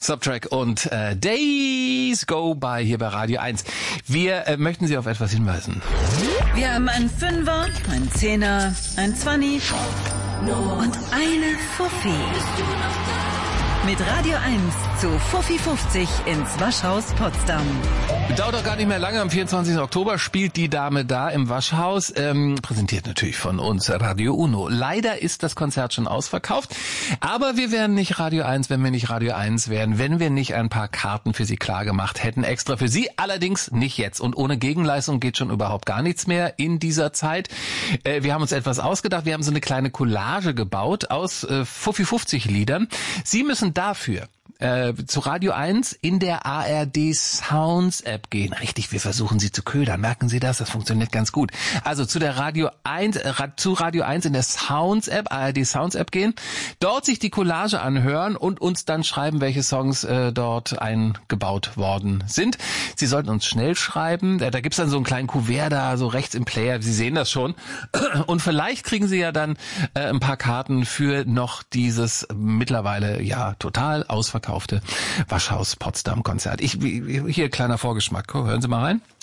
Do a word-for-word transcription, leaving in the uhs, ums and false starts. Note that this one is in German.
Subtrack und äh, Days Go By hier bei Radio eins. Wir äh, möchten Sie auf etwas hinweisen. Wir haben einen Fünfer, einen Zehner, ein Zwanni und eine Fuffi. Mit Radio eins zu Fuffi fünfzig ins Waschhaus Potsdam. Dauert doch gar nicht mehr lange. Am vierundzwanzigsten Oktober spielt die Dame da im Waschhaus. Ähm, präsentiert natürlich von uns Radio Uno. Leider ist das Konzert schon ausverkauft. Aber wir wären nicht Radio eins, wenn wir nicht Radio eins wären, wenn wir nicht ein paar Karten für Sie klar gemacht hätten. Extra für Sie, allerdings nicht jetzt. Und ohne Gegenleistung geht schon überhaupt gar nichts mehr in dieser Zeit. Äh, wir haben uns etwas ausgedacht. Wir haben so eine kleine Collage gebaut aus äh, Fuffi fünfzig Liedern. Sie müssen dafür äh, zu Radio eins in der A R D Sounds App gehen. Richtig, wir versuchen Sie zu ködern. Merken Sie das? Das funktioniert ganz gut. Also zu der Radio eins, äh, zu Radio eins in der Sounds App, A R D Sounds App gehen, dort sich die Collage anhören und uns dann schreiben, welche Songs äh, dort eingebaut worden sind. Sie sollten uns schnell schreiben. Äh, da gibt's dann so einen kleinen Kuvert da, so rechts im Player. Sie sehen das schon. Und vielleicht kriegen Sie ja dann äh, ein paar Karten für noch dieses mittlerweile ja total ausverkaufte Waschhaus Potsdam Konzert. Ich, hier kleiner Vorgeschmack. Hören Sie mal rein.